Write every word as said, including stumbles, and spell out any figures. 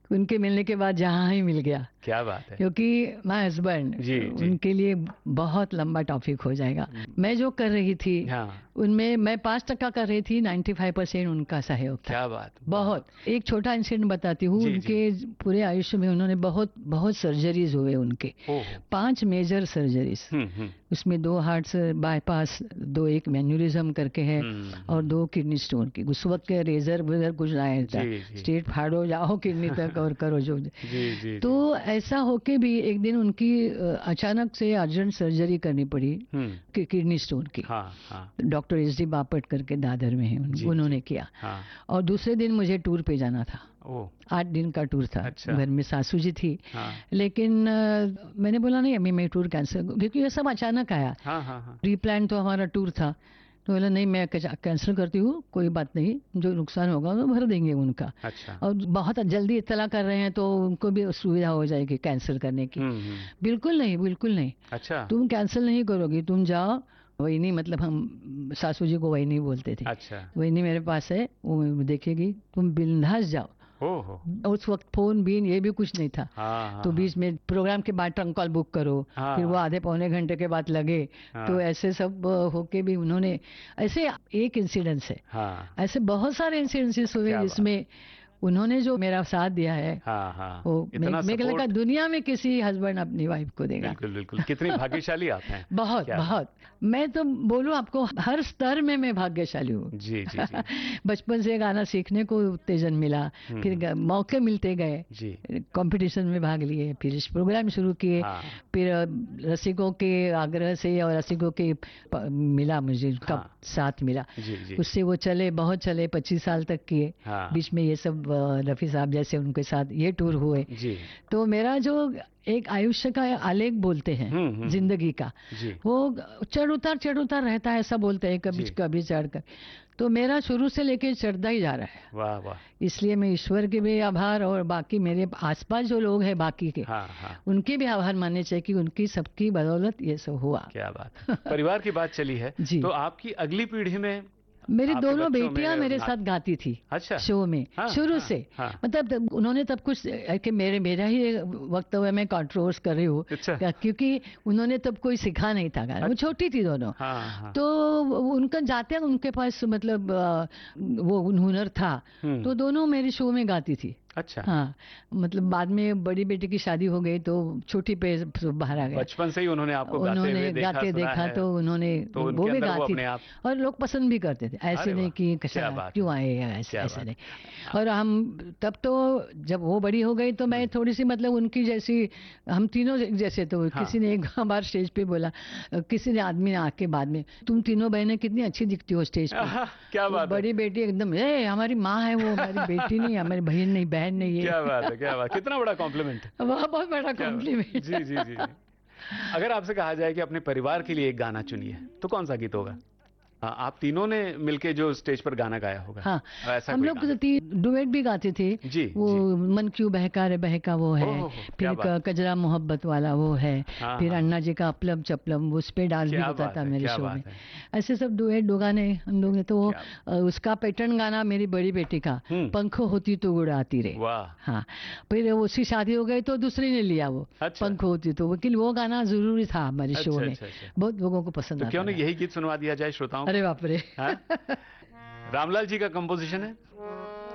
उनके मिलने के बाद जहाँ ही मिल गया। क्या बात है। क्योंकि माय हस्बैंड, उनके लिए बहुत लंबा टॉपिक हो जाएगा। मैं जो कर रही थी, हाँ। उनमें मैं पाँच टका कर रही थी, पचानवे परसेंट उनका सहयोग था। क्या बात। बहुत। एक छोटा इंसिडेंट बताती हूँ। उनके जी. पूरे आयुष्य में उन्होंने बहुत बहुत सर्जरीज हुए उनके, पांच मेजर सर्जरीज। उसमें दो हार्ट से बाईपास, दो एक मैन्यूरिज्म करके है, और दो किडनी स्टोन की। उस वक्त के रेजर वेजर कुछ नहीं था, स्टेट फाड़ो जाओ किडनी तक और करो जो। जी, जी, तो ऐसा होके भी एक दिन उनकी अचानक से अर्जेंट सर्जरी करनी पड़ी कि किडनी स्टोन की। हाँ, हाँ। डॉक्टर एस डी बापट करके दादर में है, उन्होंने किया। हाँ। और दूसरे दिन मुझे टूर पे जाना था। आठ दिन का टूर था। अच्छा। घर में सासू जी थी। हाँ। लेकिन आ, मैंने बोला नहीं, अभी मैं टूर कैंसिल, क्योंकि ये सब अचानक आया। हाँ, हाँ, हाँ। प्री प्लान तो हमारा टूर था। तो बोला नहीं, मैं कैंसिल करती हूँ, कोई बात नहीं, जो नुकसान होगा वो भर देंगे उनका। अच्छा। और बहुत जल्दी इत्तला कर रहे हैं तो उनको भी सुविधा हो जाएगी कैंसिल करने की। बिल्कुल नहीं, बिल्कुल नहीं। अच्छा। तुम कैंसिल नहीं करोगी, तुम जाओ। वही नहीं, मतलब हम सासू जी को वही नहीं बोलते थे। अच्छा। वही नहीं मेरे पास है, वो देखेगी, तुम बिंदास जाओ। हो। उस वक्त फोन भी ये भी कुछ नहीं था। हाँ, तो बीच में प्रोग्राम के बाद ट्रंक कॉल बुक करो। हाँ, फिर वो आधे पौने घंटे के बाद लगे। हाँ, तो ऐसे सब होके भी उन्होंने, ऐसे एक इंसिडेंस है। हाँ, ऐसे बहुत सारे इंसिडेंसेस हुए जिसमें उन्होंने जो मेरा साथ दिया है। हाँ, हाँ, वो मैं लगा दुनिया में किसी हस्बैंड अपनी वाइफ को देगा। बिल्कुल बिल्कुल। कितनी भाग्यशाली आप हैं। बहुत बहुत। मैं तो बोलूं आपको, हर स्तर में मैं भाग्यशाली हूँ। जी जी जी। बचपन से गाना सीखने को उत्तेजन मिला, फिर मौके मिलते गए, कंपटीशन में भाग लिए, फिर इस प्रोग्राम शुरू किए। हाँ। फिर रसिकों के आग्रह से और रसिकों के मिला मुझे कब साथ मिला। जी जी। उससे वो चले, बहुत चले, पच्चीस साल तक किए। हाँ। बीच में ये सब रफी साहब जैसे उनके साथ ये टूर हुए। जी। तो मेरा जो एक आयुष्य का आलेख बोलते हैं जिंदगी का, वो चढ़ उतार चढ़ उतार रहता है, ऐसा बोलते हैं, कभी कभी चढ़कर। तो मेरा शुरू से लेके चढ़ता ही जा रहा है। वाह वाह। इसलिए मैं ईश्वर के भी आभार, और बाकी मेरे आसपास जो लोग हैं बाकी के, हाँ, हाँ। उनके भी आभार मानने चाहिए कि उनकी सबकी बदौलत ये सब हुआ। क्या बात। परिवार की बात चली है तो आपकी अगली पीढ़ी में मेरी दोनों बेटियां मेरे साथ गाती थी। अच्छा। शो में। हाँ, शुरू हाँ, से। हाँ। मतलब उन्होंने तब कुछ कि मेरे मेरा ही वक्त हुआ, मैं कंट्रोल्स कर रही हूँ। अच्छा। क्योंकि उन्होंने तब कोई सिखा नहीं था गाना। अच्छा। वो छोटी थी दोनों। हाँ, हाँ। तो उनका जाते उनके पास मतलब वो हुनर था, तो दोनों मेरे शो में गाती थी। अच्छा। हाँ, मतलब बाद में बड़ी बेटी की शादी हो गई तो छोटी पे बाहर आ गया। बच्चन से ही उन्होंने आपको उन्होंने गाते हुए देखा, गाते देखा तो उन्होंने तो वो भी गाती थी, और लोग पसंद भी करते थे। ऐसे नहीं कि क्यों आए, ऐसे ऐसे नहीं। और हम तब तो जब वो बड़ी हो गई तो मैं थोड़ी सी मतलब उनकी जैसी, हम तीनों जैसे। तो हाँ। किसी ने एक बार स्टेज पे बोला, किसी ने आदमी ने आके बाद में, तुम तीनों बहनें कितनी अच्छी दिखती हो स्टेज पे। क्या बात। बड़ी बेटी एकदम, ए हमारी माँ है वो, हमारी बेटी नहीं, हमारी बहन नहीं, बहन नहीं है। क्या बात है, क्या बात। कितना बड़ा कॉम्प्लीमेंट। बहुत बड़ा कॉम्प्लीमेंट। जी जी जी। अगर आपसे कहा जाए कि अपने परिवार के लिए एक गाना चुनिए तो कौन सा गीत होगा? हाँ, आप तीनों ने मिलके जो स्टेज पर गाना गाया होगा। हाँ, ऐसा हम लोग डुएट भी गाते थे। जी, वो जी। मन क्यों बहका रे बहका वो है, ओ, फिर कजरा मोहब्बत वाला वो है। हाँ, फिर हाँ। अन्ना जी का अपलम चपलम, उस पे डांस भी होता था मेरे शो में। ऐसे सब डुएट दो गाने हम लोग ने। तो उसका पैटर्न गाना मेरी बड़ी बेटी का, पंखों होती तो उड़ाती रे। हाँ। फिर उसकी शादी हो गई तो दूसरी ने लिया वो, पंखों होती तो। लेकिन वो गाना जरूरी था हमारे शो में, बहुत लोगों को पसंद आता। क्यों नहीं यही गीत सुनवा दिया जाए श्रोताओं को? अरे बाप रे। रामलाल जी का कंपोजिशन है।